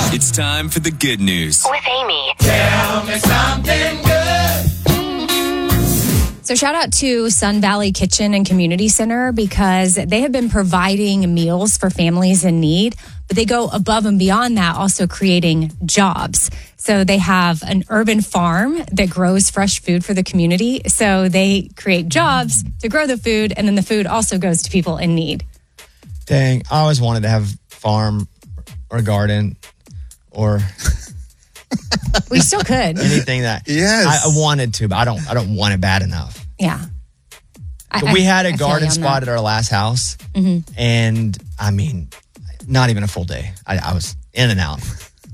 It's time for the good news. With Amy. Tell me something good. So shout out to Sun Valley Kitchen and Community Center because they have been providing meals for families in need, but they go above and beyond that, also creating jobs. So they have an urban farm that grows fresh food for the community. So they create jobs to grow the food, and then the food also goes to people in need. Dang, I always wanted to have farm or garden or We still could. anything that Yes. I wanted to, but I don't want it bad enough. Yeah. We had a I feel garden you on spot that. at our last house, and I mean, not even a full day. I was in and out.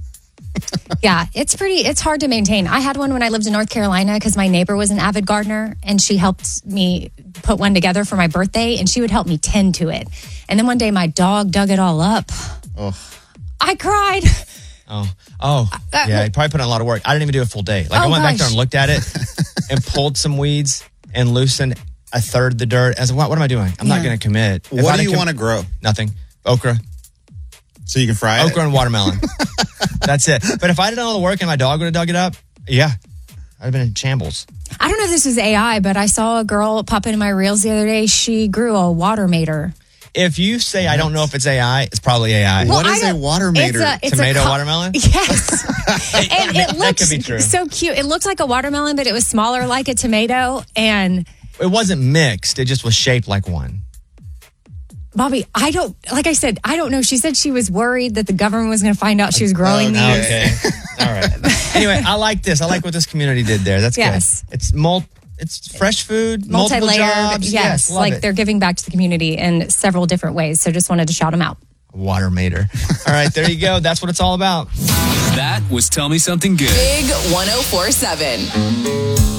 Yeah, it's hard to maintain. I had one when I lived in North Carolina because my neighbor was an avid gardener and she helped me put one together for my birthday and she would help me tend to it. And then one day my dog dug it all up. Oh. I cried. Yeah, he probably put in a lot of work. I didn't even do a full day. Like I Oh, went back there gosh. and looked at it and pulled some weeds and loosened a third of the dirt. I said, what am I doing? I'm not going to commit. If What I do you didn't want to grow? Nothing. Okra. So you can fry it? Okra and watermelon. That's it. But if I did all the work and my dog would have dug it up, yeah, I'd have been in shambles. I don't know if this was AI, but I saw a girl pop into my reels the other day. She grew a water mater. If you say I don't know if it's AI, it's probably AI. Well, What is I a don't- water mater? It's Tomato watermelon? Yes. And it that looked could be true. so cute. It looked like a watermelon, but it was smaller like a tomato. And It wasn't mixed. It just was shaped like one. Bobby, like I said, I don't know. She said she was worried that the government was going to find out she was growing these. Okay. All right. Anyway, I like this. I like what this community did there. That's Yes. good. It's fresh food, multiple Multi-layered. jobs. Yes. love Like it. they're giving back to the community in several different ways. So just wanted to shout them out. Water mater. All right, there you go. That's what it's all about. That was Tell Me Something Good. Big 1047.